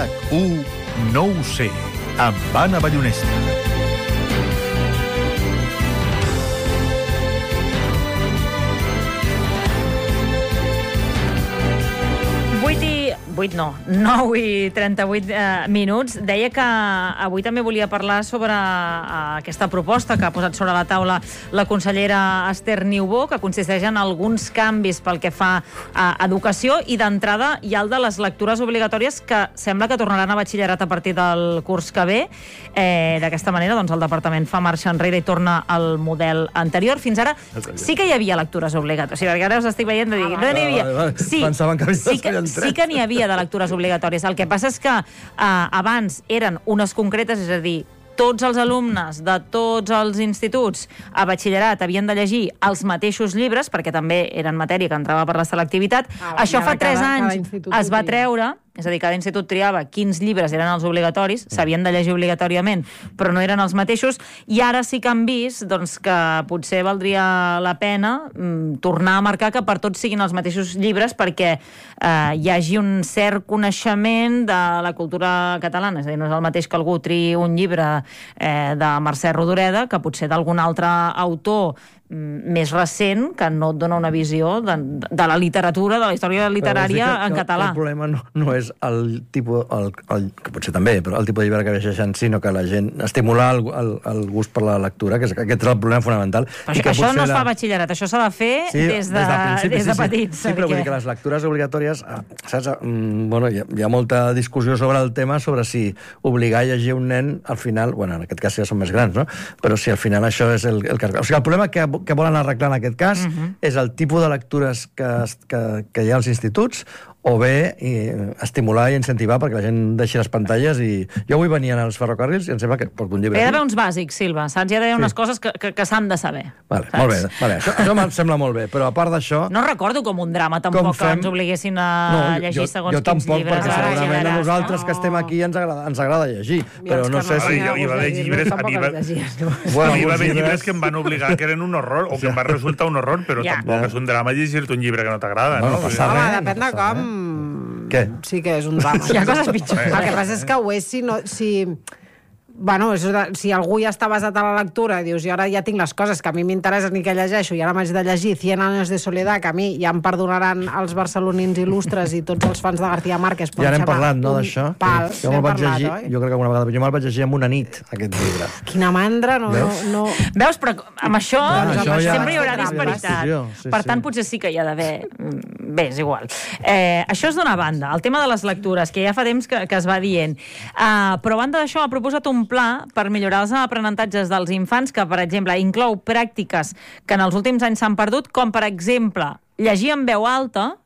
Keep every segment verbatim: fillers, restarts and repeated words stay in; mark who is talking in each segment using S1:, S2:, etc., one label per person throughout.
S1: RAC u no ho sé, amb Anna Ballonesta.
S2: vuit no, nou i trenta-vuit eh, minuts. Deia que avui també volia parlar sobre eh, aquesta proposta que ha posat sobre la taula la consellera Esther Niubó, que consisteix en alguns canvis pel que fa a educació, i d'entrada hi ha el de les lectures obligatòries, que sembla que tornaran a batxillerat a partir del curs que ve. Eh, D'aquesta manera, doncs, el departament fa marxa enrere i torna al model anterior. Fins ara sí que hi havia lectures obligatòries. O sigui, perquè ara us estic veient de dir, no n'hi havia. Sí, sí que, sí que n'hi havia de lectures obligatòries. El que passa és que eh, abans eren unes concretes, és a dir, tots els alumnes de tots els instituts a batxillerat havien de llegir els mateixos llibres, perquè també eren matèria que entrava per la selectivitat. Ah, Això fa tres cada, anys cada es va treure, és a dir, cada institut triava quins llibres eren els obligatoris, s'havien de llegir obligatòriament, però no eren els mateixos, i ara sí que han vist doncs, que potser valdria la pena mm, tornar a marcar que per tots siguin els mateixos llibres, perquè eh, hi hagi un cert coneixement de la cultura catalana. És a dir, no és el mateix que algú triï un llibre eh, de Mercè Rodoreda que potser d'algun altre autor més recent, que no et dona una visió de, de la literatura, de la història literària que, en
S3: que,
S2: català.
S3: El problema no, no és el tipus, el, el, que potser també, però el tipus de llibre que llegeixen, sinó que la gent estimular el, el, el gust per la lectura, que és, aquest és el problema fonamental.
S2: Però això, això no es fa a batxillerat, això s'ha de fer sí, des de, des de, des de petits.
S3: Sí, sí, però vull dir que les lectures obligatòries, saps? Mm, bueno, hi ha, hi ha molta discussió sobre el tema, sobre si obligar a llegir un nen, al final, bueno, en aquest cas ja són més grans, no? Però si al final això és el, el que... O sigui, el problema que que volen arreglar en aquest cas uh-huh. és el tipus de lectures que, que, que hi ha als instituts, o bé i, estimular i incentivar perquè la gent deixi les pantalles. I jo avui venia als ferrocarrils i em sembla que porto un llibre.
S2: Hi ha d'haver uns bàsics, Silva, saps? Hi ha d'haver sí. unes coses que, que, que s'han de saber.
S3: Vale, molt bé, vale. Això, això em sembla molt bé, però a part d'això...
S2: No recordo com un drama tampoc fem... que ens obliguessin a no, llegir jo, segons
S3: jo
S2: quins
S3: tampoc,
S2: llibres.
S3: Jo tampoc, perquè segurament a nosaltres no. que estem aquí ens agrada, ens agrada llegir, però no sé si...
S4: Hi va haver llibres... A mi va haver llibres que em van obligar que eren un horror, o que em va resultar un horror, però tampoc és un drama llegir-te un llibre que no t'agrada, no?
S5: Home, depèn de com...
S3: Què?
S5: Sí que és un drama.
S2: Hi ha coses pitjors.
S5: El que passa és que ho és si no... Si... Bueno, això de, si algú ja està basat a la lectura i dius, jo ara ja tinc les coses que a mi m'interessen i que llegeixo, i ara m'haig de llegir Cien años de soledad, que a mi ja em perdonaran els barcelonins il·lustres i tots els fans de García Márquez.
S3: Ja n'hem parlat, no, d'això?
S5: Pal,
S3: jo me'l vaig llegir, oi? Jo crec que una vegada, jo me'l vaig llegir en una nit, aquest llibre.
S5: Quina mandra, no...
S3: Veus?
S5: no, no...
S2: Veus, però amb això,
S3: doncs,
S2: amb
S3: això
S2: això
S3: ja
S2: sempre hi haurà disparitat. Sí, per tant, sí. potser sí que hi ha d'haver... Bé, és igual. Eh, això és d'una banda. El tema de les lectures, que ja fa temps que, que es va dient. Uh, però a banda d'això, ha proposat un pla per millorar els aprenentatges dels infants que, per exemple, inclou pràctiques que en els últims anys s'han perdut, com, per exemple, llegir en veu alta,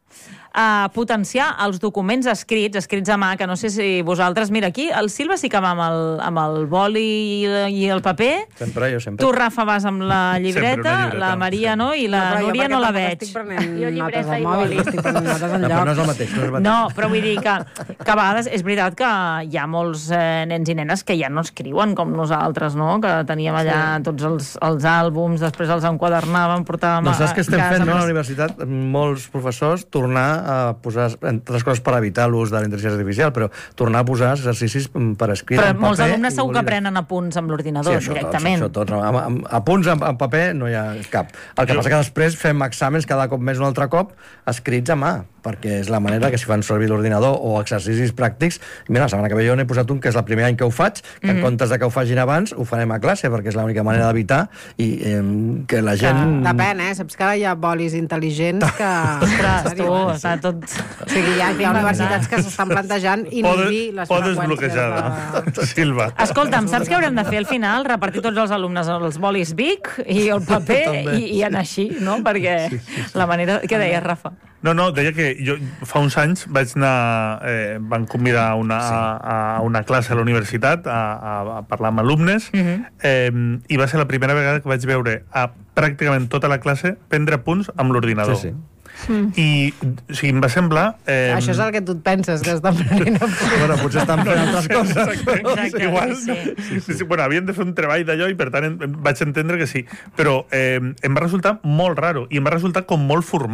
S2: a potenciar els documents escrits, escrits a mà, que no sé si vosaltres... Mira, aquí el Silva sí que va amb el, amb el boli i, i el paper.
S3: Sempre, jo sempre.
S2: Tu, Rafa, vas amb la llibreta, llibreta la Maria no, i la no, Núria no la veig.
S5: Estic prenent jo llibreta i boli. Estic prenent notes enlloc.
S3: No, però no és el mateix. No, és el mateix.
S2: No, però vull dir que, que a vegades és veritat que hi ha molts eh, nens i nenes que ja no escriuen com nosaltres, no? Que teníem allà sí. tots els, els àlbums, després els enquadernàvem, portàvem
S3: no, saps
S2: a
S3: què estem
S2: casa,
S3: fent no, a la universitat? Molts professors tornar a posar, entre les coses, per evitar l'ús de la intel·ligència artificial, però tornar a posar exercicis per escriure
S2: però
S3: en paper.
S2: Molts alumnes segur que prenen apunts amb l'ordinador,
S3: sí,
S2: directament.
S3: Tots, això tots. Amb, amb, apunts en, en paper no hi ha cap. El que jo... passa que després fem exàmens cada cop més un altre cop escrits a mà, perquè és la manera que si fan servir l'ordinador o exercicis pràctics. Mira, la setmana que ve jo n'he posat un que és el primer any que ho faig, que mm-hmm. en comptes de que ho facin abans, ho farem a classe, perquè és l'única manera d'evitar i eh, que la gent...
S5: Que... Depèn, eh? Saps que ara hi ha bolis intel·ligents que...
S2: Ostres, tu, està tot...
S5: O sigui, hi ha, hi ha universitats que s'estan plantejant inhibir les
S4: freqüències.
S5: Podes
S4: bloquejada, de... Silva.
S2: Escolta'm, saps què haurem de fer al final? Repartir tots els alumnes els bolis Bic i el paper i, i anar així, no? Perquè sí, sí, sí. la manera... Què deies, Rafa?
S4: No, no, deia que jo fa uns anys vaig anar... Eh, van convidar una, sí. a, a una classe a la universitat a, a, a parlar amb alumnes uh-huh. eh, i va ser la primera vegada que vaig veure a pràcticament tota la classe prendre punts amb l'ordinador.
S3: Sí, sí.
S2: Mm.
S4: I o sigui, em va semblar... Eh...
S5: Això és el que tu et penses, que estan prenent a punts.
S3: Bueno, potser estan fent altres coses.
S4: Exacte,
S2: Exacte,
S4: igual.
S2: sí.
S4: Sí, sí, sí. Bueno, havien de fer un treball d'allò i per tant em, vaig entendre que sí. Però eh, em va resultar molt raro i em va resultar com molt formal.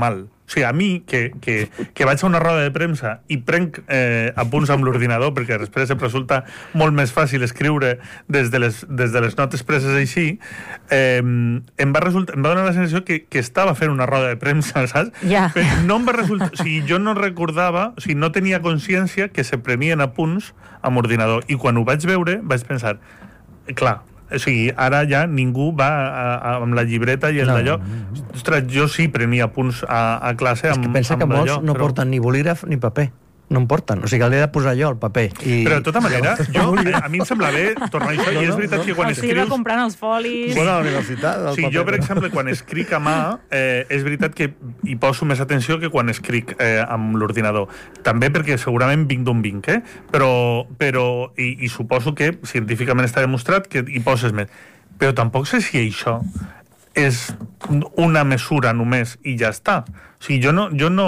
S4: O sigui, a mi, que, que, que vaig a una roda de premsa i prenc eh, apunts amb l'ordinador, perquè després em resulta molt més fàcil escriure des de les, des de les notes preses així, eh, em, va resultar, em va donar la sensació que, que estava fent una roda de premsa, saps?
S2: Ja.
S4: Però no em va resultar... O sigui, jo no recordava, o sigui, no tenia consciència que se prenien apunts amb ordinador. I quan ho vaig veure, vaig pensar, clar, o sigui, ara ja ningú va a, a, amb la llibreta i el
S3: No,
S4: d'allò.
S3: no, no.
S4: Ostres, jo sí prenia punts a, a classe amb,
S3: És que pensa
S4: amb
S3: que molts
S4: d'allò,
S3: no
S4: però...
S3: porten ni bolígraf ni paper. No em porten. O sigui, l'he de posar jo, el paper. I...
S4: Però de tota manera, jo, a mi em sembla bé tornar a això,
S3: No,
S4: i és
S3: no,
S4: veritat
S3: no.
S4: que quan
S2: O sigui, va
S4: escrius...
S2: comprant els folis...
S3: Bueno, a la universitat, el
S4: Sí,
S3: paper.
S4: jo, per
S3: però-
S4: exemple, quan escric a mà, eh, és veritat que hi poso més atenció que quan escric eh, amb l'ordinador. També perquè segurament vinc d'on vinc, eh? Però, però i, i suposo que científicament està demostrat que hi poses més. Però tampoc sé si això és una mesura només i ja està. O sigui, jo no... Jo no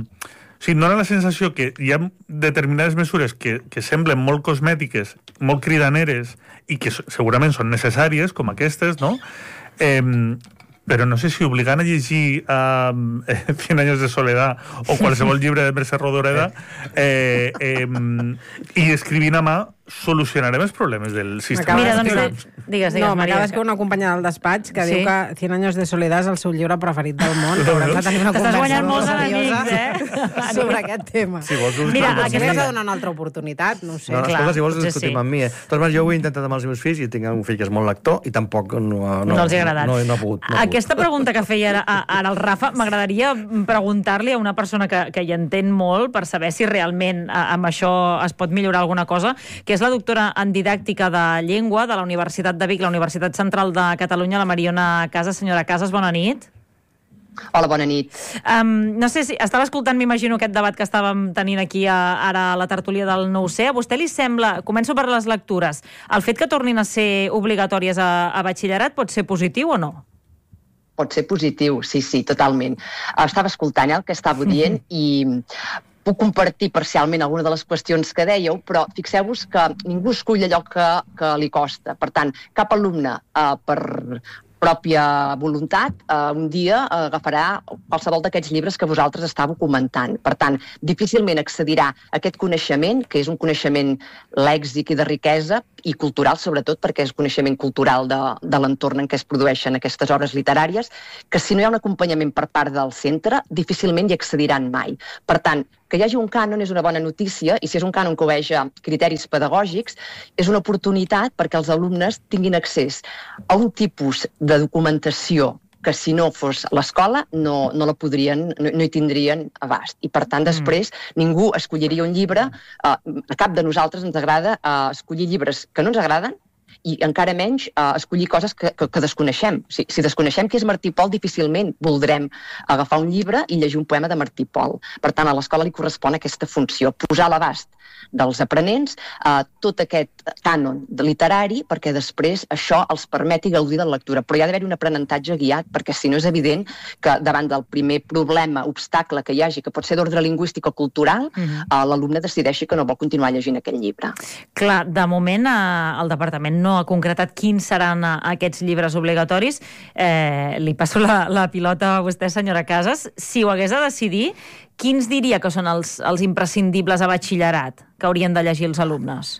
S4: O sigui, no era la sensació que hi ha determinades mesures que, que semblen molt cosmètiques, molt cridaneres, i que segurament són necessàries, com aquestes, no? Eh, però no sé si obligant a llegir eh, Cien años de soledad o qualsevol llibre de Mercè Rodoreda eh, eh, i escrivint a mà solucionarem els problemes del sistema.
S2: Mira,
S5: M'acabes
S2: doncs,
S5: de-
S2: digues, digues,
S5: no,
S2: Maria.
S5: m'acabes que una companya del despatx que
S2: Sí?
S5: diu que Cien años de soledad és el seu llibre preferit del món, que haurem de tenir una
S2: T'estàs
S5: conversa
S2: guanyant
S5: molt
S2: molts
S5: seriosa
S2: enemics, eh?
S5: sobre aquest tema.
S3: Si vols, ho
S2: Mira,
S3: discutim amb
S2: aquesta
S5: Aquesta
S3: mi.
S5: de donar una altra oportunitat, no ho sé.
S3: No, no,
S2: clar,
S3: escolta, si vols, ho
S2: potser
S3: discutim
S2: sí.
S3: amb mi. Eh? De totes maneres, jo ho he intentat amb els meus fills i tinc un fill que és molt lector i tampoc no, no,
S2: No els hi ha agradat.
S3: No, no ha pogut. No ha
S2: Aquesta pregunta que feia ara, ara el Rafa, m'agradaria preguntar-li a una persona que, que hi entén molt per saber si realment a, amb això es pot millorar alguna cosa, que és la doctora en didàctica de llengua de la Universitat de Vic, la Universitat Central de Catalunya, la Mariona Casas. Senyora Casas, bona nit.
S6: Hola, bona nit.
S2: Um, no sé si... Estava escoltant, m'imagino, aquest debat que estàvem tenint aquí a, ara a la tertúlia del nou C. A vostè li sembla... Començo per les lectures. El fet que tornin a ser obligatòries a, a batxillerat pot ser positiu o no?
S6: Pot ser positiu, sí, sí, totalment. Estava escoltant eh, el que estava dient i puc compartir parcialment alguna de les qüestions que dèieu, però fixeu-vos que ningú escull allò que, que li costa. Per tant, cap alumne eh, per pròpia voluntat, eh, un dia eh, agafarà qualsevol d'aquests llibres que vosaltres estàveu comentant. Per tant, difícilment accedirà a aquest coneixement, que és un coneixement lèxic i de riquesa, i cultural, sobretot, perquè és coneixement cultural de, de l'entorn en què es produeixen aquestes obres literàries, que si no hi ha un acompanyament per part del centre, difícilment hi accediran mai. Per tant, que hi hagi un cànon és una bona notícia, i si és un cànon que obeeix a criteris pedagògics, és una oportunitat perquè els alumnes tinguin accés a un tipus de documentació que si no fos l'escola no, no la podrien, no, no hi tindrien abast. I per tant, després, mm. ningú escolliria un llibre, eh, a cap de nosaltres ens agrada eh, escollir llibres que no ens agraden, i encara menys eh, escollir coses que, que, que desconeixem. Si, si desconeixem qui és Martí Pol, difícilment voldrem agafar un llibre i llegir un poema de Martí Pol. Per tant, a l'escola li correspon aquesta funció, posar a l'abast dels aprenents eh, tot aquest cànon literari perquè després això els permeti gaudir de la lectura. Però hi ha d'haver un aprenentatge guiat, perquè si no és evident que davant del primer problema, obstacle que hi hagi, que pot ser d'ordre lingüístic o cultural, uh-huh. eh, l'alumne decideixi que no vol continuar llegint aquest llibre.
S2: Clar, de moment eh, el departament no ha concretat quins seran eh, aquests llibres obligatoris. Eh, li passo la, la pilota a vostè, senyora Casas. Si ho hagués de decidir, quins diria que són els, els imprescindibles a batxillerat que haurien de llegir els alumnes?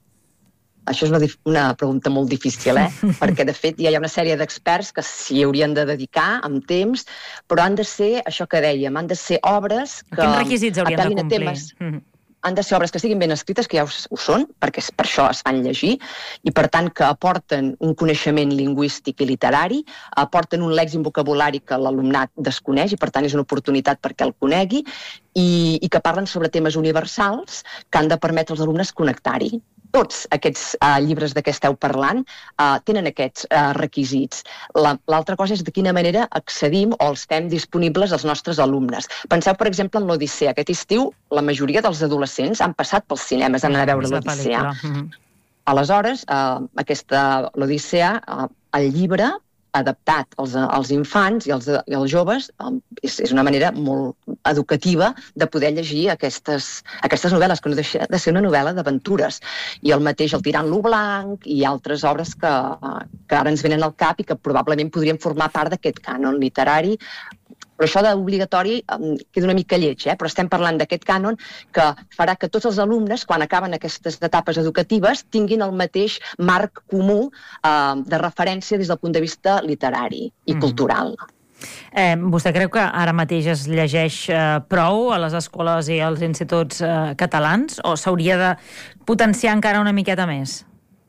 S6: Això és una, una pregunta molt difícil, eh? Perquè, de fet, ja hi ha una sèrie d'experts que s'hi haurien de dedicar amb temps, però han de ser, això que dèiem, han de ser obres que...
S2: Quins requisits haurien de
S6: apel·lin a
S2: complir?
S6: temes,
S2: Mm.
S6: han de ser obres que estiguin ben escrites, que ja ho, ho són, perquè per això es fan llegir, i per tant que aporten un coneixement lingüístic i literari, aporten un lèxic, un vocabulari que l'alumnat desconeix, i per tant és una oportunitat perquè el conegui, i, i que parlen sobre temes universals que han de permetre als alumnes connectar-hi. Tots aquests uh, llibres de què esteu parlant uh, tenen aquests uh, requisits. L'altra cosa és de quina manera accedim o els fem disponibles als nostres alumnes. Penseu, per exemple, en l'Odissea. Aquest estiu la majoria dels adolescents han passat pels cinemes, han anat a veure l'Odissea. Aleshores, uh, aquesta l'Odissea, uh, el llibre adaptat als, als infants i als, i als joves, és, és una manera molt educativa de poder llegir aquestes, aquestes novel·les, que no deixa de ser una novel·la d'aventures. I el mateix el Tirant-lo blanc i altres obres que, que ara ens venen al cap i que probablement podrien formar part d'aquest cànon literari Però això d'obligatori um, queda una mica lleig, eh? Però estem parlant d'aquest cànon que farà que tots els alumnes, quan acaben aquestes etapes educatives, tinguin el mateix marc comú uh, de referència des del punt de vista literari i mm. cultural.
S2: Eh, vostè creu que ara mateix es llegeix eh, prou a les escoles i als instituts eh, catalans o s'hauria de potenciar encara una miqueta més?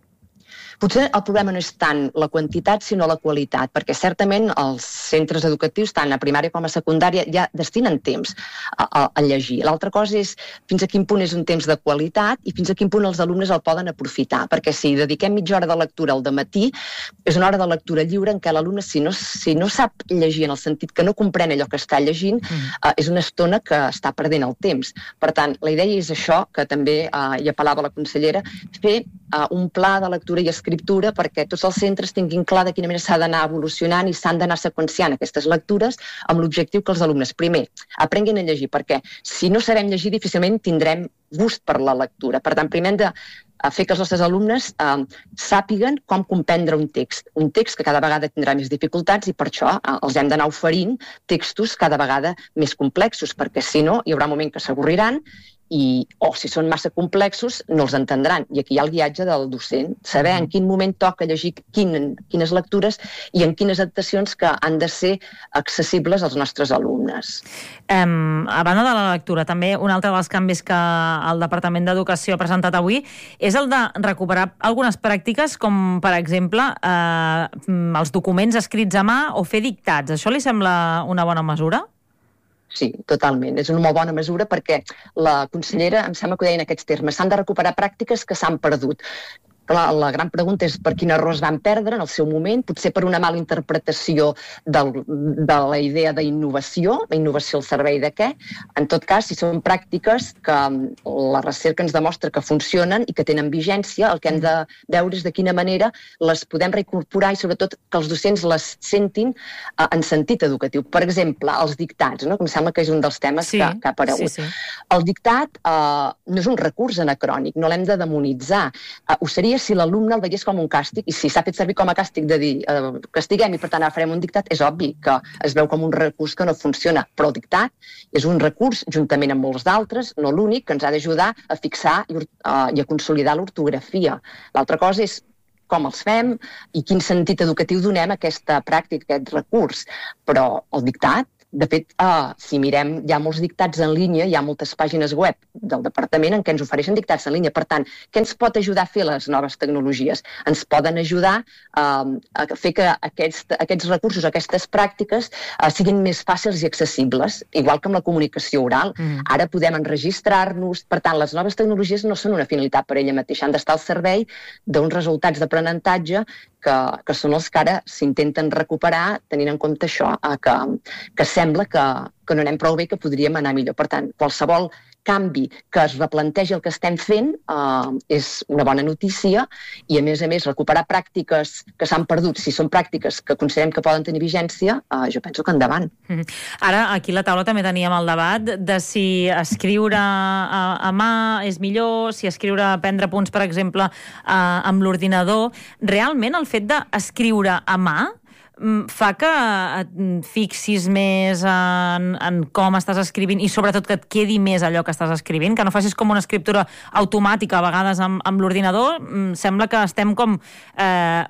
S6: Potser el problema no és tant la quantitat, sinó la qualitat, perquè certament els centres educatius, tant a primària com a secundària, ja destinen temps a, a, a llegir. L'altra cosa és fins a quin punt és un temps de qualitat i fins a quin punt els alumnes el poden aprofitar, perquè si dediquem mitja hora de lectura al dematí, és una hora de lectura lliure en què l'alumne, si no, si no sap llegir en el sentit que no comprèn allò que està llegint, mm. eh, és una estona que està perdent el temps. Per tant, la idea és això, que també eh, hi apel·lava la consellera, fer eh, un pla de lectura i escriptura perquè tots els centres tinguin clar de quina manera s'ha d'anar evolucionant i s'han d'anar seqüenciant aquestes lectures amb l'objectiu que els alumnes, primer, aprenguin a llegir, perquè si no sabem llegir difícilment tindrem gust per la lectura. Per tant, primer hem de fer que els nostres alumnes eh, sàpiguen com comprendre un text. Un text que cada vegada tindrà més dificultats i per això eh, els hem d'anar oferint textos cada vegada més complexos, perquè si no hi haurà un moment que s'avorriran i, o si són massa complexos, no els entendran. I aquí hi ha el guiatge del docent, saber en quin moment toca llegir quin, quines lectures i en quines adaptacions que han de ser accessibles als nostres alumnes.
S2: Um, a banda de la lectura, també un altre dels canvis que el Departament d'Educació ha presentat avui és el de recuperar algunes pràctiques com, per exemple, eh, els documents escrits a mà o fer dictats. Això li sembla una bona mesura?
S6: Sí, totalment. És una molt bona mesura perquè la consellera, em sembla que ho deia en aquests termes, s'han de recuperar pràctiques que s'han perdut. La, la gran pregunta és per quin error es van perdre en el seu moment, potser per una mala interpretació del, de la idea d'innovació, la innovació al servei de què? En tot cas, si són pràctiques que la recerca ens demostra que funcionen i que tenen vigència, el que hem de veure és de quina manera les podem reincorporar i sobretot que els docents les sentin eh, en sentit educatiu. Per exemple, els dictats, no? Que em sembla que és un dels temes sí, que, que ha aparegut. Sí, sí. El dictat eh, no és un recurs anacrònic, no l'hem de demonitzar. Eh, ho seria si l'alumne el veiés com un càstig i si s'ha fet servir com a càstig de dir eh, castiguem i per tant ara farem un dictat, és obvi que es veu com un recurs que no funciona, però el dictat és un recurs, juntament amb molts d'altres, no l'únic, que ens ha d'ajudar a fixar i, uh, i a consolidar l'ortografia. L'altra cosa és com els fem i quin sentit educatiu donem a aquesta pràctica, a aquest recurs. Però el dictat, de fet, uh, si mirem, hi ha molts dictats en línia, hi ha moltes pàgines web del departament en què ens ofereixen dictats en línia. Per tant, què ens pot ajudar a fer les noves tecnologies? Ens poden ajudar uh, a fer que aquests, aquests recursos, aquestes pràctiques, uh, siguin més fàcils i accessibles, igual que amb la comunicació oral. Mm. Ara podem enregistrar-nos. Per tant, les noves tecnologies no són una finalitat per ella mateixa, han d'estar al servei d'uns resultats d'aprenentatge que, que són els que ara s'intenten recuperar tenint en compte això, eh, que, que sembla que, que no anem prou bé, que podríem anar millor. Per tant, qualsevol canvi que es replantegi el que estem fent eh, és una bona notícia i, a més a més, recuperar pràctiques que s'han perdut, si són pràctiques que considerem que poden tenir vigència, eh, jo penso que endavant.
S2: Mm. Ara, aquí a la taula també teníem el debat de si escriure a, a mà és millor, si escriure, prendre punts, per exemple, a, amb l'ordinador. Realment, el fet d'escriure a mà fa que et fixis més en, en com estàs escrivint i sobretot que et quedi més allò que estàs escrivint, que no facis com una escriptura automàtica a vegades amb, amb l'ordinador. Sembla que estem com eh,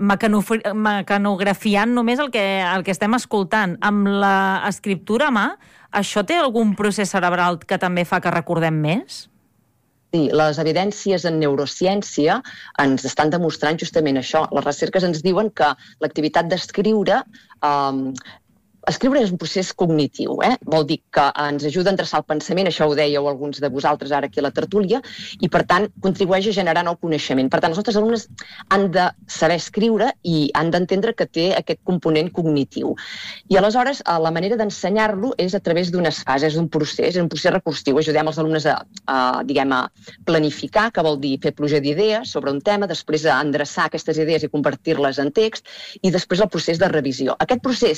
S2: mecanografiant només el que, el que estem escoltant. Amb l'escriptura a mà, això té algun procés cerebral que també fa que recordem més?
S6: Sí, les evidències en neurociència ens estan demostrant justament això. Les recerques ens diuen que l'activitat d'escriure eh, Escriure és un procés cognitiu, eh? Vol dir que ens ajuda a endreçar el pensament, això ho dèieu alguns de vosaltres ara aquí a la tertúlia, i per tant contribueix a generar nou coneixement. Per tant, els nostres alumnes han de saber escriure i han d'entendre que té aquest component cognitiu. I aleshores la manera d'ensenyar-lo és a través d'unes fases, d'un procés, és un procés recursiu. Ajudem els alumnes a, a, diguem, a planificar, que vol dir fer pluja d'idees sobre un tema, després a endreçar aquestes idees i convertir-les en text, i després el procés de revisió. Aquest procés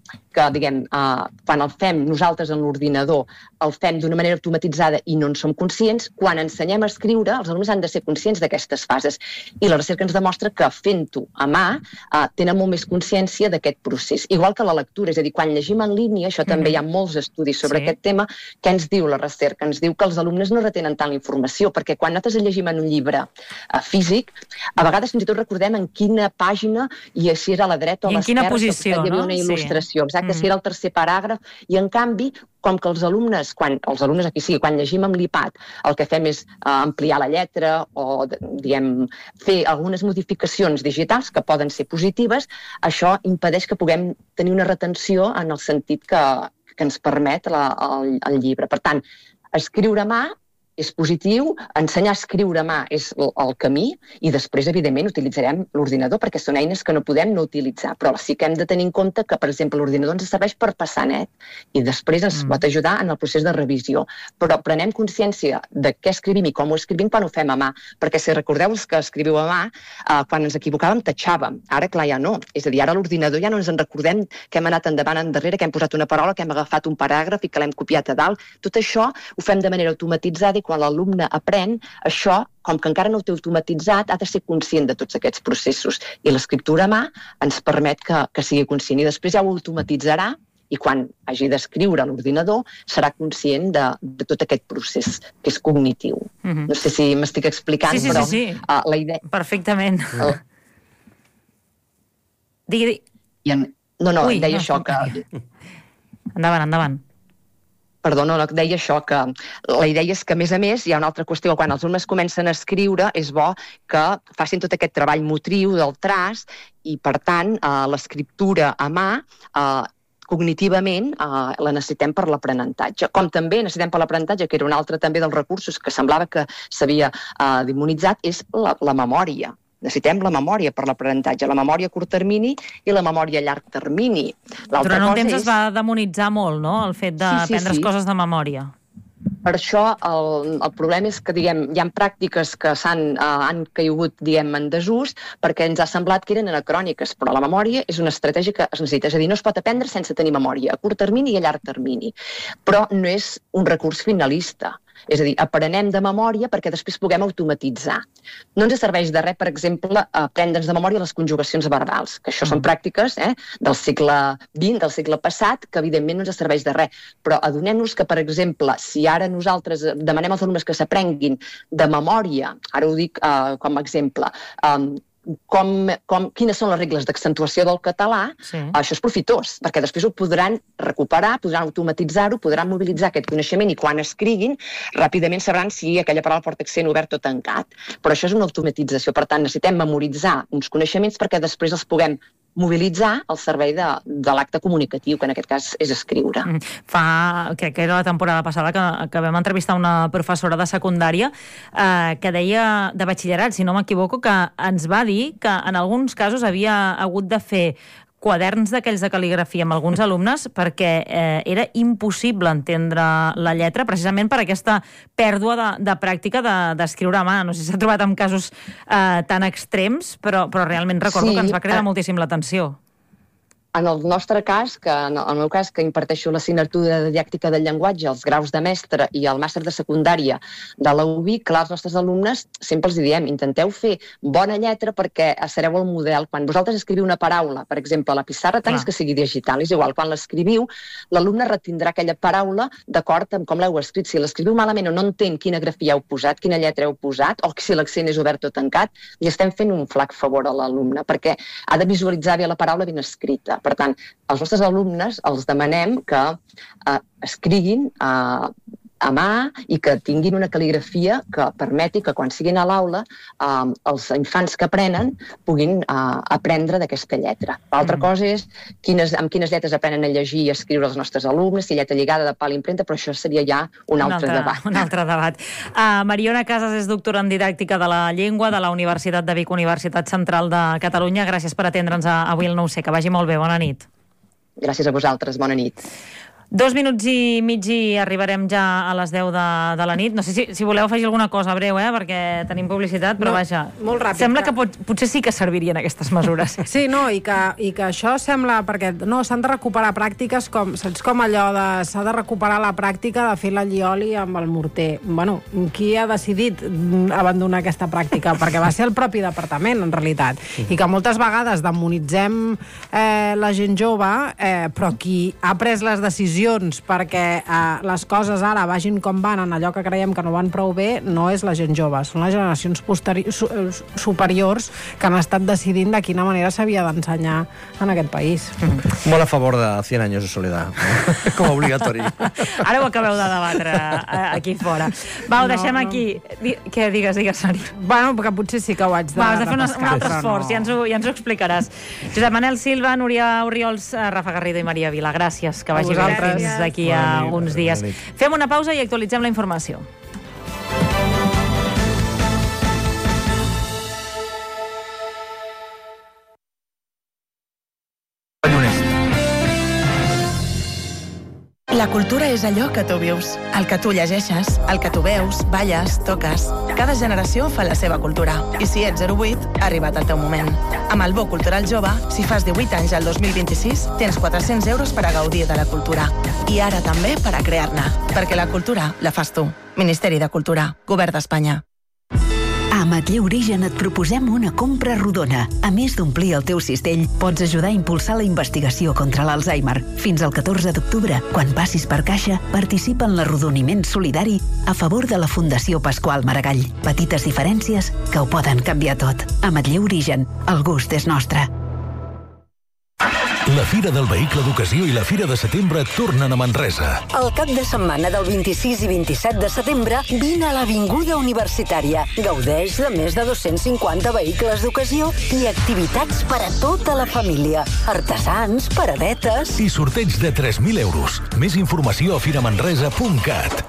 S6: que diguem, uh, quan el fem nosaltres en l'ordinador, el fem d'una manera automatitzada i no en som conscients, quan ensenyem a escriure, els alumnes han de ser conscients d'aquestes fases. I la recerca ens demostra que fent-ho a mà uh, tenen molt més consciència d'aquest procés. Igual que la lectura, és a dir, quan llegim en línia, això també hi ha molts estudis sobre
S2: Sí.
S6: aquest tema, què ens diu la recerca? Ens diu que els alumnes no retenen tant la informació, perquè quan nosaltres llegim en un llibre uh, físic, a vegades fins i tot recordem en quina pàgina i si era a la dreta o
S2: I
S6: a
S2: en quina
S6: l'esquerra,
S2: posició,
S6: hi havia
S2: no?
S6: una
S2: Sí.
S6: il·lustració, exacte,
S2: Mm.
S6: si era el tercer paràgraf, i en canvi, com que els alumnes, quan, els alumnes aquí sí, quan llegim amb l'iPad, el que fem és uh, ampliar la lletra o, diguem, fer algunes modificacions digitals que poden ser positives, això impedeix que puguem tenir una retenció en el sentit que, que ens permet la, el, el llibre. Per tant, escriure a mà és positiu, ensenyar a escriure a mà és el, el camí i després, evidentment, utilitzarem l'ordinador perquè són eines que no podem no utilitzar. Però sí que hem de tenir en compte que, per exemple, l'ordinador ens serveix per passar net i després ens mm. pot ajudar en el procés de revisió. Però prenem consciència de què escrivim i com ho escrivim quan ho fem a mà. Perquè si recordeu els que escriviu a mà, eh, quan ens equivocàvem tatxàvem. Ara, clar, ja no. És a dir, ara a l'ordinador ja no ens en recordem que hem anat endavant, endarrere, que hem posat una paraula, que hem agafat un paràgraf i que l'hem copiat a dalt. Tot això ho fem de manera automatitzada i quan l'alumne aprèn, això, com que encara no ho té automatitzat, ha de ser conscient de tots aquests processos. I l'escriptura a mà ens permet que, que sigui conscient. I després ja ho automatitzarà i quan hagi d'escriure a l'ordinador serà conscient de, de tot aquest procés que és cognitiu. Mm-hmm. No sé si m'estic explicant,
S2: sí, sí,
S6: però
S2: sí, sí.
S6: Uh, la idea...
S2: Perfectament.
S6: Uh,
S2: digui, digui.
S6: I en... No, no,
S2: Ui,
S6: deia
S2: no,
S6: això que...
S2: Endavant, endavant.
S6: Perdó, no, deia això, que la idea és que, a més a més, hi ha una altra qüestió, quan els alumnes comencen a escriure, és bo que facin tot aquest treball motriu del traç i, per tant, eh, l'escriptura a mà, eh, cognitivament, eh, la necessitem per l'aprenentatge. Com també necessitem per l'aprenentatge, que era un altre també dels recursos que semblava que s'havia eh, demonitzat, és la, la memòria. Necessitem la memòria per l'aprenentatge, la memòria a curt termini i la memòria a llarg termini.
S2: Durant un temps és... es va demonitzar molt, no?, el fet d'aprendre sí, sí, sí. coses de memòria.
S6: Per això el, el problema és que, diguem, hi ha pràctiques que s'han uh, han caigut, diguem, en desús perquè ens ha semblat que eren anacròniques, però la memòria és una estratègia que es necessita. És a dir, no es pot aprendre sense tenir memòria, a curt termini i a llarg termini. Però no és un recurs finalista. És a dir, aprenem de memòria perquè després puguem automatitzar. No ens serveix de res, per exemple, aprendre'ns de memòria les conjugacions verbals, que això són pràctiques eh, del segle vint, del segle passat, que evidentment no ens serveix de res. Però adonem-nos que, per exemple, si ara nosaltres demanem als alumnes que s'aprenguin de memòria, ara ho dic uh, com a exemple, um, Com, com, quines són les regles d'accentuació del català, sí. Això és profitós, perquè després ho podran recuperar, podran automatitzar-ho, podran mobilitzar aquest coneixement i quan escriguin, ràpidament sabran si aquella paraula porta accent obert o tancat. Però això és una automatització, per tant necessitem memoritzar uns coneixements perquè després els puguem mobilitzar al servei de, de l'acte comunicatiu, que en aquest cas és escriure.
S2: Fa, crec que era la temporada passada que, que vam entrevistar una professora de secundària eh, que deia, de batxillerat, si no m'equivoco, que ens va dir que en alguns casos havia hagut de fer quaderns d'aquells de cal·ligrafia amb alguns alumnes perquè eh, era impossible entendre la lletra precisament per aquesta pèrdua de, de pràctica d'escriure de, a mà. No sé si s'ha trobat amb casos eh, tan extrems, però, però realment recordo sí, que ens va cridar eh... moltíssim l'atenció.
S6: En el nostre cas, que en el meu cas, que imparteixo l'assignatura de didàctica del llenguatge, els graus de mestre i el màster de secundària de la U B I, clar, els nostres alumnes sempre els diem, intenteu fer bona lletra perquè sereu el model. Quan vosaltres escriviu una paraula, per exemple, a la pissarra, tant clar. És que sigui digital, és igual. Quan l'escriviu, l'alumne retindrà aquella paraula d'acord amb com l'heu escrit. Si l'escriviu malament o no entén quina grafia heu posat, quina lletra heu posat, o si l'accent és obert o tancat, li estem fent un flac favor a l'alumne, perquè ha de visualitzar bé la paraula ben escrita. Per tant, als nostres alumnes els demanem que eh, escriguin eh, a mà i que tinguin una cal·ligrafia que permeti que quan siguin a l'aula eh, els infants que aprenen puguin eh, aprendre d'aquesta lletra. L'altra mm. cosa és quines, amb quines lletres aprenen a llegir i a escriure els nostres alumnes, si lletra lligada de pal i impremta, però això seria ja un, un altre, altre debat.
S2: Un altre debat. Uh, Mariona Casas és doctora en didàctica de la llengua de la Universitat de Vic, Universitat Central de Catalunya. Gràcies per atendre'ns avui al nou C. Que vagi molt bé. Bona nit.
S6: Gràcies a vosaltres. Bona nit.
S2: Dos minuts i mig i arribarem ja a les deu de, de la nit. No sé si, si voleu afegir alguna cosa breu, eh? Perquè tenim publicitat, però
S5: no,
S2: vaja.
S5: Molt ràpid.
S2: Sembla que pot, potser sí que servirien aquestes mesures.
S5: Sí, no, i que, i que això sembla... Perquè no, s'han de recuperar pràctiques com... Saps com allò de... S'ha de recuperar la pràctica de fer l'allioli amb el morter. Bueno, qui ha decidit abandonar aquesta pràctica? Perquè va ser el propi departament, en realitat. I que moltes vegades demonitzem eh, la gent jove, eh, però qui ha pres les decisions perquè eh, les coses ara vagin com van en allò que creiem que no van prou bé, no és la gent jove, són les generacions posteri- su- superiors que han estat decidint de quina manera s'havia d'ensenyar en aquest país.
S3: Mm. Molt a favor de cent anys de soledat, com a obligatori.
S2: Ara ho acabeu de debatre aquí fora. Va, ho
S5: No,
S2: deixem
S5: no.
S2: aquí. Di- Què digues, digues, Sari?
S5: Bueno, que potser sí que ho haig de
S2: Va, has de fer un,
S5: repescar,
S2: un altre
S5: però
S2: esforç,
S5: no.
S2: ja, ens ho, ja ens ho explicaràs. Josep Manel Silva, Núria Oriols, Rafa Garrido i Maria Vila, gràcies, que vagi bé
S5: vosaltres.
S2: fins d'aquí a uns dies. Fem una pausa i actualitzem la informació.
S7: La cultura és allò que tu vius, el que tu llegeixes, el que tu veus, balles, toques. Cada generació fa la seva cultura. I si ets zero vuit, ha arribat el teu moment. Amb el Bo Cultural Jove, si fas divuit anys al dos mil vint-i-sis, tens quatre-cents euros per a gaudir de la cultura. I ara també per a crear-ne. Perquè la cultura la fas tu. Ministeri de Cultura. Govern d'Espanya.
S8: A Ametller Origen et proposem una compra rodona. A més d'omplir el teu cistell, pots ajudar a impulsar la investigació contra l'Alzheimer. Fins al catorze d'octubre, quan passis per caixa, participa en l'arrodoniment solidari a favor de la Fundació Pasqual Maragall. Petites diferències que ho poden canviar tot. Ametller Origen, el gust és nostre.
S1: La Fira del Vehicle d'Ocasió i la Fira de Setembre tornen a Manresa.
S9: El cap de setmana del vint-i-sis i vint-i-set de setembre vine a l'Avinguda Universitària. Gaudeix de més de dos-cents cinquanta vehicles d'ocasió i activitats per a tota la família. Artesans, paradetes...
S1: I sorteig de tres mil euros. Més informació a firamanresa punt cat.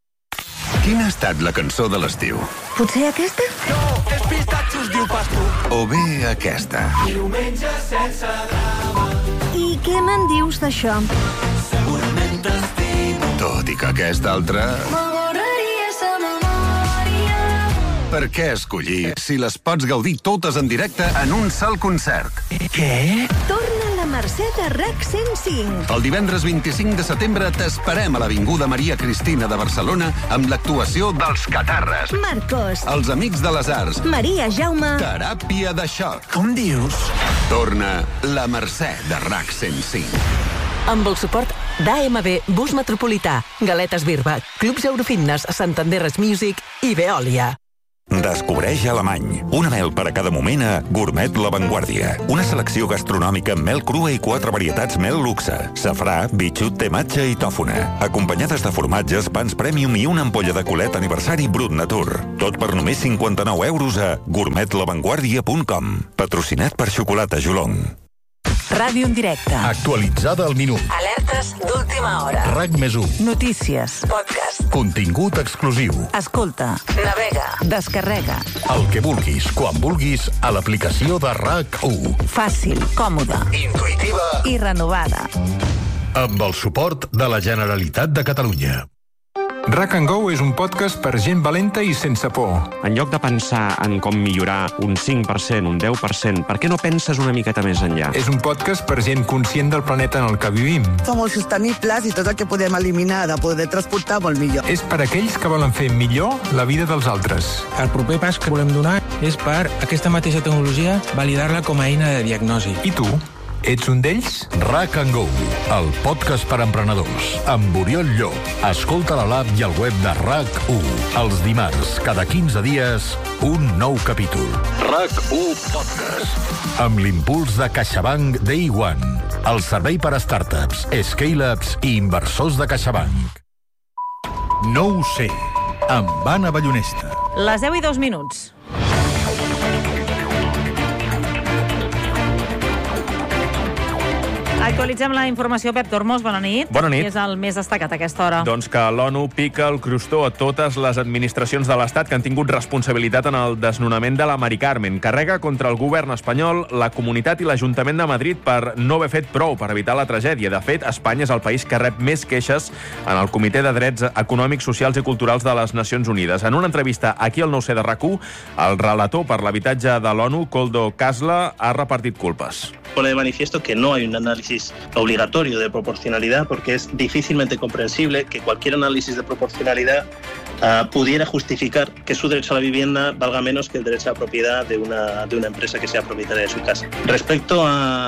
S10: Quina ha estat la cançó de l'estiu?
S9: Potser aquesta?
S10: No, és pistatxos, diu Pasto. O bé aquesta. Diumenge sense drama.
S9: I què me'n dius d'això?
S10: Segurament t'estimo. Tot i que aquesta altra...
S9: M'avorraria sa memòria.
S10: Per què escollir si les pots gaudir totes en directe en un sol concert?
S1: Què?
S9: Torna la Mercè de R A C cent cinc.
S10: El divendres vint-i-cinc de setembre t'esperem a l'Avinguda Maria Cristina de Barcelona amb l'actuació dels Catarres.
S9: Marcos.
S10: Els Amics de les Arts.
S9: Maria Jaume.
S10: Teràpia de xoc.
S1: Com dius?
S10: Torna la Mercè de R A C cent cinc.
S11: Amb el suport d'A M B Bus Metropolità, Galetes Birba, Clubs Eurofitness, Santanderres Music i Veolia.
S12: Descobreix Alemany. Una mel per a cada moment a Gourmet La Vanguardia. Una selecció gastronòmica amb mel crua i quatre varietats mel luxe. Safrà, bitxut, tematge i tòfona. Acompanyades de formatges, pans premium i una ampolla de colet aniversari Brut Natur. Tot per només cinquanta-nou euros a gourmet la vanguardia punt com. Patrocinat per Xocolata Jolong.
S11: Ràdio en directe.
S1: Actualitzada al minut.
S11: Alertes d'última hora.
S1: R A C més u.
S11: Notícies. Podcast.
S1: Contingut exclusiu.
S11: Escolta. Navega. Descarrega.
S1: El que vulguis, quan vulguis, a l'aplicació de R A C u.
S11: Fàcil, còmoda.
S1: Intuïtiva.
S11: I renovada.
S1: Amb el suport de la Generalitat de Catalunya.
S13: R A C and Go és un podcast per gent valenta i sense por.
S14: En lloc de pensar en com millorar un cinc per cent, un deu per cent, per què no penses una miqueta més enllà?
S13: És un podcast per gent conscient del planeta en el que vivim.
S15: Som molt sostenibles i tot el que podem eliminar de poder transportar molt millor.
S13: És per aquells que volen fer millor la vida dels altres.
S16: El proper pas que volem donar és per aquesta mateixa tecnologia validar-la com a eina de diagnosi.
S13: I tu? Ets un d'ells?
S1: R A C and Go, el podcast per emprenedors, amb Oriol Llop. Escolta a l'app i al web de R A C u. Els dimarts, cada quinze dies, un nou capítol. R A C u Podcast. Amb l'impuls de CaixaBank Day One, el servei per a startups, scale-ups i inversors de CaixaBank. No ho sé, amb Anna Ballonesta.
S2: Les deu i dos minuts. Actualitzem la informació. Pep Tormos, bona nit.
S17: Bona nit.
S2: Qui és el més destacat a aquesta hora?
S17: Doncs que l'ONU pica el crostó a totes les administracions de l'Estat que han tingut responsabilitat en el desnonament de la Mari Carmen. Carrega contra el govern espanyol, la Comunitat i l'Ajuntament de Madrid per no haver fet prou per evitar la tragèdia. De fet, Espanya és el país que rep més queixes en el Comitè de Drets Econòmics, Socials i Culturals de les Nacions Unides. En una entrevista aquí al nou C de RAC u, el relator per l'habitatge de l'ONU, Koldo Kasla, ha repartit culpes.
S18: Pone de manifiesto que no hay un análisis obligatorio de proporcionalidad porque es difícilmente comprensible que cualquier análisis de proporcionalidad uh, pudiera justificar que su derecho a la vivienda valga menos que el derecho a la propiedad de una, de una empresa que sea propietaria de su casa. Respecto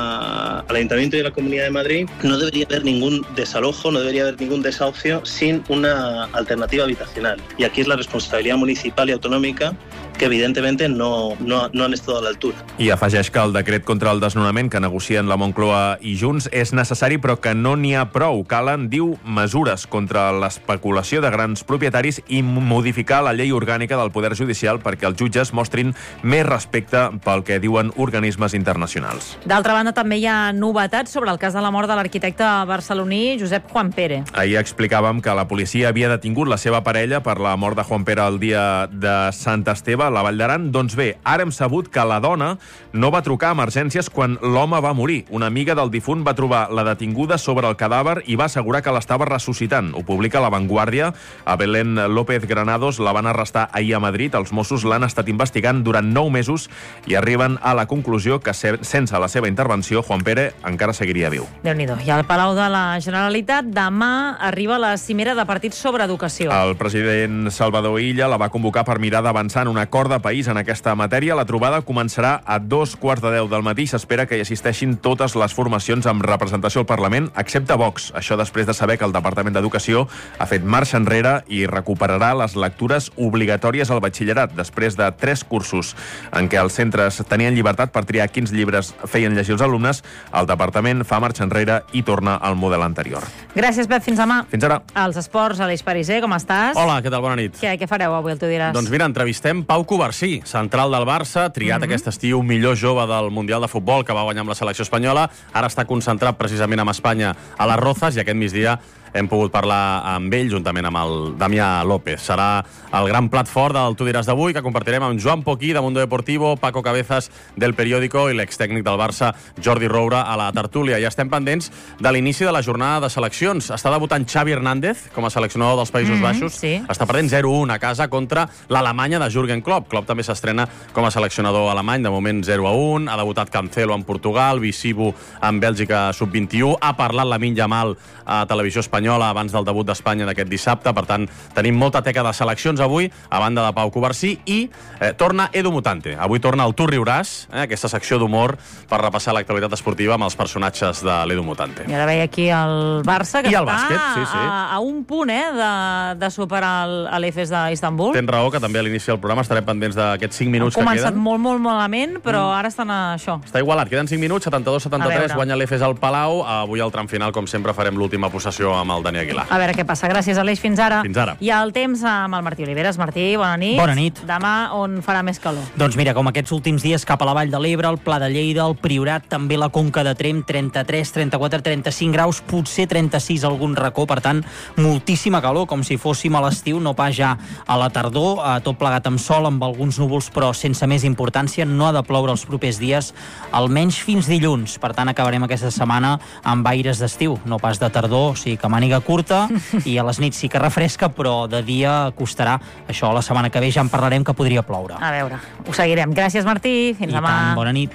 S18: a, al Ayuntamiento y a la Comunidad de Madrid, no debería haber ningún desalojo, no debería haber ningún desahucio sin una alternativa habitacional. Y aquí es la responsabilidad municipal y autonómica que evidentemente no, no, no han estado a l'altura.
S17: I afegeix que el decret contra el desnonament que negocien la Moncloa i Junts és necessari però que no n'hi ha prou. Calen, diu, mesures contra l'especulació de grans propietaris i modificar la llei orgànica del Poder Judicial perquè els jutges mostrin més respecte pel que diuen organismes internacionals.
S2: D'altra banda, també hi ha novetats sobre el cas de la mort de l'arquitecte barceloní Josep Juan Pere.
S17: Ahir explicàvem que la policia havia detingut la seva parella per la mort de Juan Pere el dia de Sant Esteve a la Vall d'Aran. Doncs bé, ara hem sabut que la dona no va trucar a emergències quan l'home va morir. Una amiga del difunt va trobar la detinguda sobre el cadàver i va assegurar que l'estava ressuscitant. Ho publica La Vanguardia. A Belén López Granados la van arrestar ahir a Madrid. Els Mossos l'han estat investigant durant nou mesos i arriben a la conclusió que sense la seva intervenció Juan Pere encara seguiria viu.
S2: Déu-n'hi-do. I al Palau de la Generalitat demà arriba la cimera de partits sobre educació.
S17: El president Salvador Illa la va convocar per mirar d'avançar en un acord de país en aquesta matèria. La trobada començarà a dos quarts de deu del matí. S'espera que hi assisteixin totes les formacions amb representació al Parlament, excepte Vox. Això després de saber que el Departament d'Educació ha fet marxa enrere i recuperarà les lectures obligatòries al batxillerat, després de tres cursos en què els centres tenien llibertat per triar quins llibres feien llegir els alumnes. El Departament fa marxa enrere i torna al model anterior.
S2: Gràcies, Pep. Fins demà.
S17: Fins ara.
S2: Els esports, Aleix Pariser, com estàs?
S19: Hola, què tal? Bona nit.
S2: Què, què fareu avui, el tu diràs?
S19: Doncs mira, entrevistem Pau Covarsí, central del Barça, triat mm-hmm. aquest estiu millor jove del Mundial de Futbol que va guanyar amb la selecció espanyola. Ara està concentrat precisament amb Espanya a les Rozas i aquest migdia hem pogut parlar amb ell juntament amb el Damià López. Serà el gran plat fort del Tu diràs d'avui que compartirem amb Joan Poquí de Mundo Deportivo, Paco Cabezas del Periódico i l'extècnic del Barça Jordi Roura a la tertúlia. I estem pendents de l'inici de la jornada de seleccions. Està debutant Xavi Hernández com a seleccionador dels Països mm, Baixos.
S2: Sí.
S19: Està perdent zero a un a casa contra l'Alemanya de Jürgen Klopp. Klopp també s'estrena com a seleccionador alemany. De moment zero a un. Ha debutat Cancelo en Portugal, Visibu en Bèlgica sub vint-i-u. Ha parlat Lamine Yamal a Televisió Espanyola abans del debut d'Espanya d'aquest dissabte. Per tant, tenim molta teca de seleccions avui, a banda de Pau Covarsí, i eh, torna Edu Mutante. Avui torna el Tu riuràs, eh, aquesta secció d'humor per repassar l'actualitat esportiva amb els personatges de l'Edu Mutante.
S2: I ara veia aquí el Barça, que
S19: I el
S2: està
S19: bàsquet, sí, sí.
S2: A, a un punt eh, de, de superar l'E F E S d'Istanbul.
S19: Tens raó, que també a l'inici del programa estarem pendents d'aquests cinc minuts que
S2: queden. Ha
S19: queden.
S2: començat molt, molt malament, però
S19: Mm.
S2: ara estan a això.
S19: Està igualat, queden cinc minuts, setanta-dos setanta-tres, guanya l'E F E S al Palau. Avui al tram final, com sempre, farem l'última possessió amb el Dani Aguilar.
S2: A veure què passa. Gràcies, Aleix. Fins ara.
S19: Fins ara.
S2: I el temps amb el Martí Oliveres. Martí, bona nit.
S20: Bona nit.
S2: Demà on farà més calor?
S20: Doncs mira, com aquests últims dies cap a la Vall de l'Ebre, el Pla de Lleida, el Priorat, també la Conca de Tremp, trenta-tres, trenta-quatre, trenta-cinc graus, potser trenta-sis algun racó, per tant, moltíssima calor, com si fóssim a l'estiu, no pas ja a la tardor, eh, tot plegat amb sol, amb alguns núvols, però sense més importància. No ha de ploure els propers dies, almenys fins dilluns. Per tant, acabarem aquesta setmana amb aires d'estiu, no pas de tardor, o sigui que màniga curta, i a les nits sí que refresca, però de dia costarà. Això la setmana que ve ja en parlarem, que podria ploure.
S2: A veure, ho seguirem. Gràcies, Martí. Fins
S20: I
S2: demà.
S20: tant, bona nit.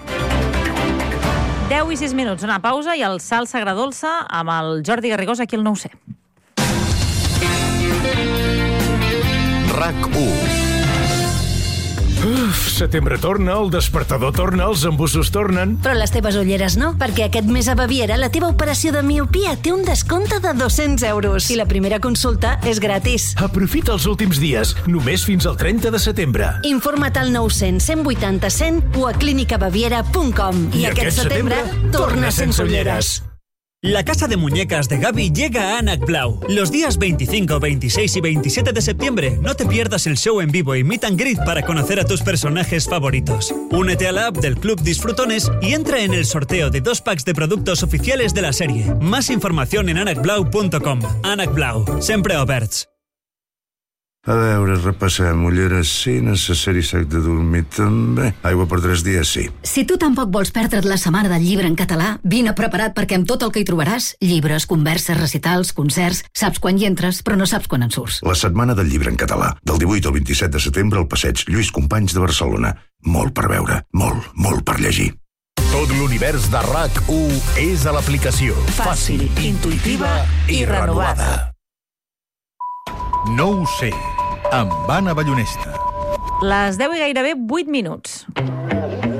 S2: deu i sis minuts, una pausa i el salt sagradolça amb el Jordi Garrigós aquí al nou C.
S1: RAC u.
S21: Uf, setembre torna, el despertador torna, els embussos tornen.
S22: Però les teves ulleres no, perquè aquest mes a Baviera la teva operació de miopia té un descompte de dos-cents euros. I la primera consulta és gratis.
S21: Aprofita els últims dies, només fins al trenta de setembre.
S22: Informa't al nou cents, cent vuitanta, cent o a clínica baviera punt com. I, I aquest setembre, setembre torna sense ulleres.
S4: La casa de muñecas de Gaby llega a Anac Blau. Los días veinticinco, veintiséis y veintisiete de septiembre, no te pierdas el show en vivo y meet and greet para conocer a tus personajes favoritos. Únete a la app del Club Disfrutones y entra en el sorteo de dos packs de productos oficiales de la serie. Más información en anac blau punto com. Anac Blau, sempre oberts.
S6: A veure, repassem. Ulleres sí, necessari sac de dormir també. Aigua per tres dies sí.
S23: Si tu tampoc vols perdre't la setmana del llibre en català, vine preparat perquè amb tot el que hi trobaràs, llibres, converses, recitals, concerts, saps quan hi entres, però no saps quan en surts.
S6: La setmana del llibre en català, del divuit al vint-i-set de setembre al passeig Lluís Companys de Barcelona. Molt per veure, molt, molt per llegir.
S1: Tot l'univers de R A C u és a l'aplicació. Fàcil, intuïtiva i renovada. No ho sé, amb Anna Ballonesta.
S2: Les deu i gairebé vuit minuts.